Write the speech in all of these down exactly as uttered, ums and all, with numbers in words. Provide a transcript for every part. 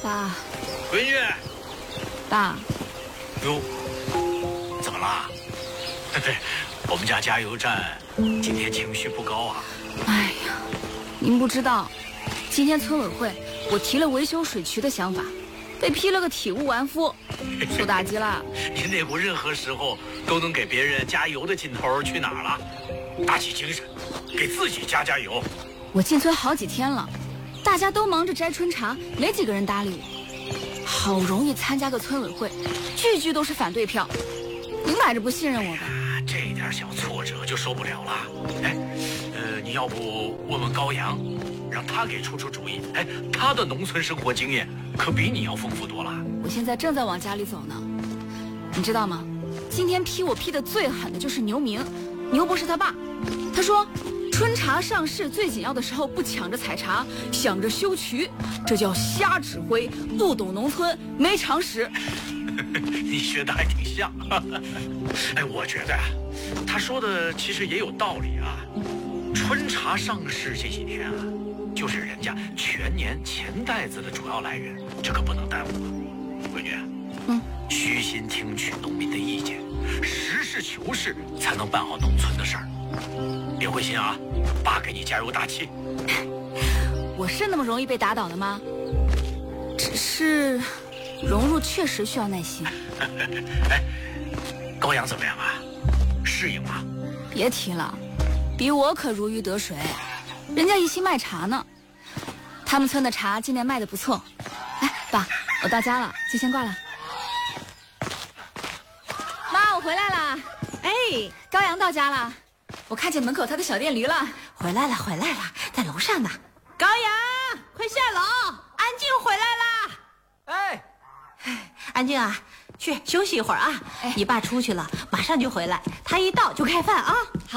爸， 闺女， 爸， 哟，怎么啦？我们家加油站今天情绪不高啊。 哎呀，您不知道，今天村委会我提了维修水渠的想法，被批了个体无完肤，受打击了。 您那股任何时候都能给别人加油的劲头去哪儿了？打起精神，给自己加加油。 我进村好几天了，大家都忙着摘春茶，没几个人搭理我。好容易参加个村委会，句句都是反对票，明摆着不信任我吧？ 这点小挫折就受不了了。哎，呃，你要不问问高阳，让他给出出主意。哎，他的农村生活经验可比你要丰富多了。 我现在正在往家里走呢，你知道吗？今天批我批的最狠的就是牛明，牛博士他爸，他说春茶上市最紧要的时候不抢着采茶，想着修渠，这叫瞎指挥，不懂农村，没常识。 你学的还挺像。哎，我觉得他说的其实也有道理啊。春茶上市这几年啊，就是人家全年钱袋子的主要来源，这可不能耽误啊。闺女， 嗯， 虚心听取农民的意见，实事求是，才能办好农村的事儿。别灰心啊，爸给你加油打气。 我是那么容易被打倒的吗？只是融入确实需要耐心。 哎，高阳怎么样啊？适应吗？ 别提了，比我可如鱼得水，人家一心卖茶呢。他们村的茶今年卖的不错。哎，爸，我到家了，就先挂了。妈，我回来了。哎，高阳到家了，我看见门口他的小电驴了。 回来了，回来了，在楼上呢。高阳，快下楼，安静回来啦。 哎， 哎，安静啊，去休息一会儿啊。 哎， 你爸出去了，马上就回来，他一到就开饭啊。 好。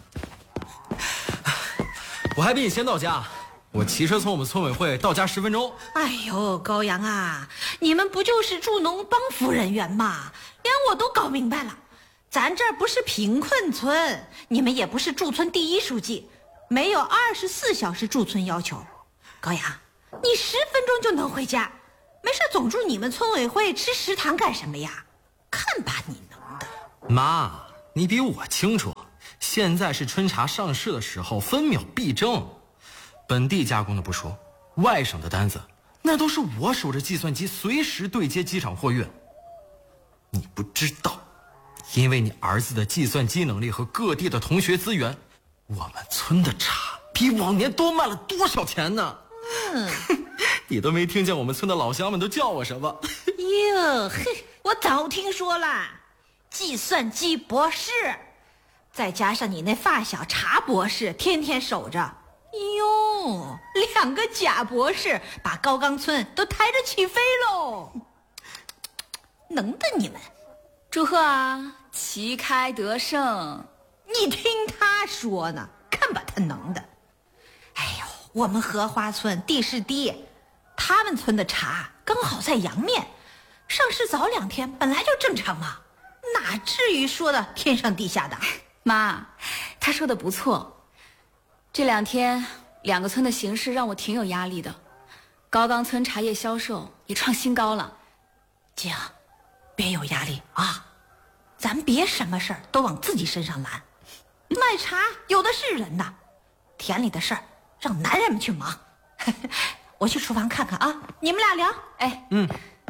我还比你先到家，我骑车从我们村委会到家十分钟。 哎呦，高阳啊，你们不就是助农帮扶人员吗？连我都搞明白了，咱这儿不是贫困村，你们也不是驻村第一书记，没有二十四小时驻村要求。高阳，你十分钟就能回家，没事总住你们村委会吃食堂干什么呀？看把你能的！ 妈，你比我清楚，现在是春茶上市的时候，分秒必争。本地加工的不说，外省的单子那都是我守着计算机随时对接机场货运。你不知道，因为你儿子的计算机能力和各地的同学资源，我们村的茶比往年多卖了多少钱呢？ 嗯， 你都没听见我们村的老乡们都叫我什么？ 哟嘿，我早听说了，计算机博士，再加上你那发小茶博士天天守着，哟，两个假博士把高岗村都抬着起飞喽！能的你们， 祝贺啊，旗开得胜！ 你听他说呢，看把他能的！哎呦，我们荷花村地势低，他们村的茶刚好在阳面，上市早两天本来就正常嘛，哪至于说的天上地下的？ 妈，他说的不错。这两天两个村的形势让我挺有压力的，高岗村茶叶销售也创新高了。 静，别有压力啊，咱别什么事儿都往自己身上揽。卖茶有的是人呐，田里的事儿让男人们去忙。我去厨房看看啊，你们俩聊。 哎， 嗯。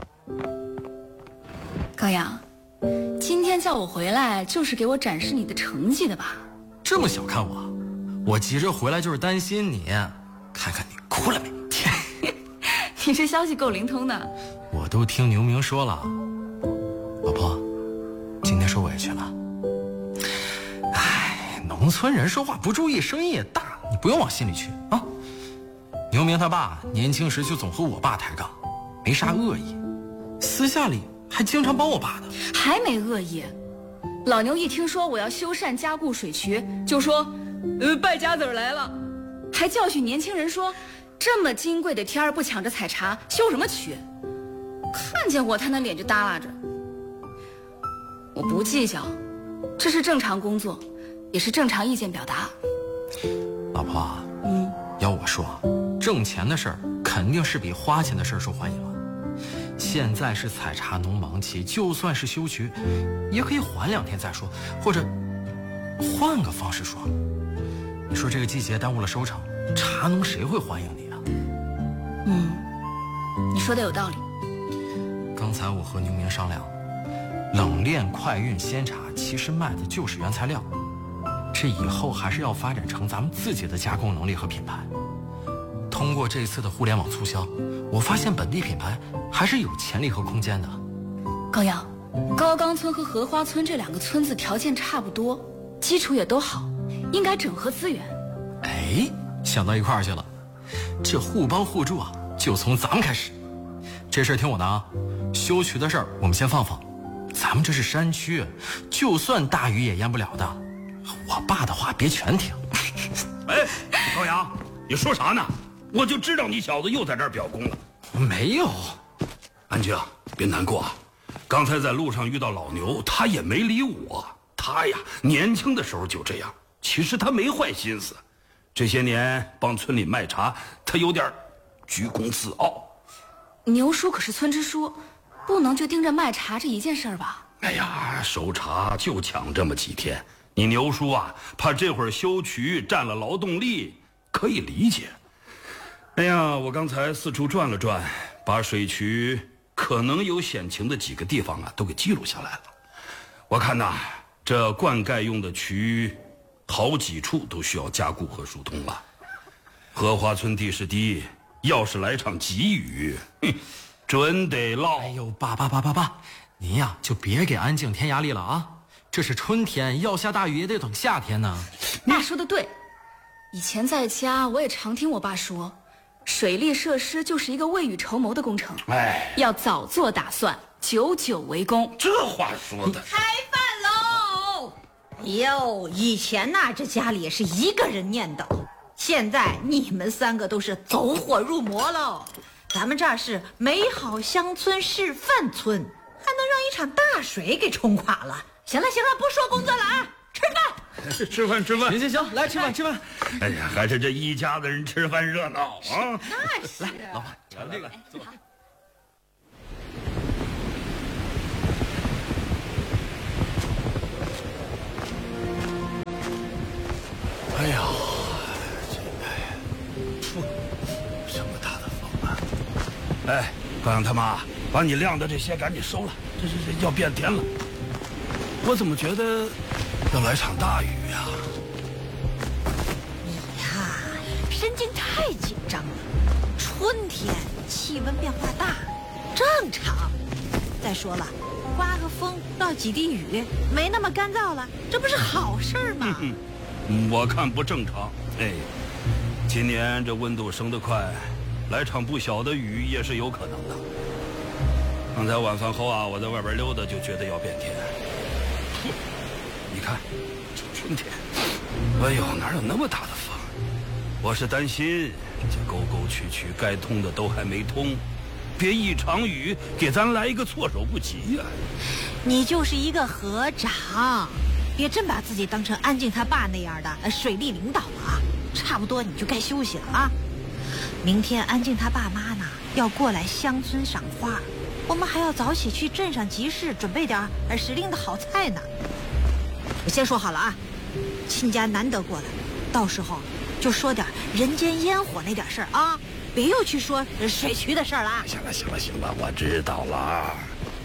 高阳，今天叫我回来就是给我展示你的成绩的吧？ 这么小看我？我急着回来就是担心你，看看你哭了没？ 你这消息够灵通的。 我都听牛明说了，老婆，今天受委屈了。哎，农村人说话不注意，声音也大，你不用往心里去啊。牛明他爸年轻时就总和我爸抬杠，没啥恶意，私下里还经常帮我爸呢。 还没恶意，老牛一听说我要修缮加固水渠，就说呃败家子儿来了，还教训年轻人说这么金贵的天儿不抢着采茶，修什么渠？看见我他那脸就耷拉着。我不计较，这是正常工作，也是正常意见表达。 老婆， 嗯， 要我说，挣钱的事儿肯定是比花钱的事儿受欢迎了。 现在是采茶农忙期，就算是休渠，也可以缓两天再说，或者换个方式说。你说这个季节耽误了收成，茶农谁会欢迎你啊？ 嗯，你说的有道理。 刚才我和牛明商量，冷链快运鲜茶其实卖的就是原材料，这以后还是要发展成咱们自己的加工能力和品牌。通过这次的互联网促销，我发现本地品牌还是有潜力和空间的。 高阳，高冈村和荷花村这两个村子条件差不多，基础也都好，应该整合资源。 哎，想到一块儿去了，这互帮互助啊，就从咱们开始。这事儿听我的啊，修渠的事儿我们先放放。咱们这是山区，就算大雨也淹不了的。我爸的话别全听。 哎，高阳，你说啥呢？我就知道你小子又在这儿表功了。 没有。 安静，别难过啊。刚才在路上遇到老牛，他也没理我。他呀，年轻的时候就这样。其实他没坏心思，这些年帮村里卖茶，他有点居功自傲。 牛叔可是村支书，不能就盯着卖茶这一件事儿吧？ 哎呀，收茶就抢这么几天，你牛叔啊，怕这会儿修渠占了劳动力，可以理解。哎呀，我刚才四处转了转，把水渠可能有险情的几个地方啊，都给记录下来了。我看呐，这灌溉用的渠，好几处都需要加固和疏通了。荷花村地势低，要是来场急雨，哼，准得涝。 哎呦，爸爸爸爸爸，您呀就别给安静添压力了啊！这是春天，要下大雨也得等夏天呢。 爸说的对，以前在家我也常听我爸说，水利设施就是一个未雨绸缪的工程， 哎， 要早做打算，久久为功。 这话说的。 开饭喽！哟，以前呐，这家里也是一个人念叨，现在你们三个都是走火入魔喽。咱们这儿是美好乡村示范村，还能让一场大水给冲垮了。行了行了，不说工作了啊，吃饭。 吃饭吃饭。 行行行，来吃饭吃饭。 哎呀，还是这一家子人吃饭热闹啊！ 那是。 来，老板尝这个，坐。 哎呀，这噗，这么大的风啊！哎，高阳他妈，把你晾的这些赶紧收了，这这这要变天了。我怎么觉得要来场大雨呀？ 你呀，神经太紧张了。春天气温变化大，正常。再说了，刮个风，到几滴雨，没那么干燥了，这不是好事吗？ 嗯，我看不正常。哎，今年这温度升得快，来场不小的雨也是有可能的。刚才晚饭后啊，我在外边溜达，就觉得要变天。你看，这春天，哎呦，哪有那么大的风？我是担心这些沟沟渠渠该通的都还没通，别一场雨给咱来一个措手不及呀、啊！ 你就是一个河长，别真把自己当成安静他爸那样的呃水利领导啊！差不多你就该休息了啊！明天安静他爸妈呢要过来乡村赏花，我们还要早起去镇上集市准备点呃时令的好菜呢。我先说好了啊，亲家难得过来，到时候就说点人间烟火那点事儿啊，别又去说水渠的事儿了。 行了行了行了，我知道了。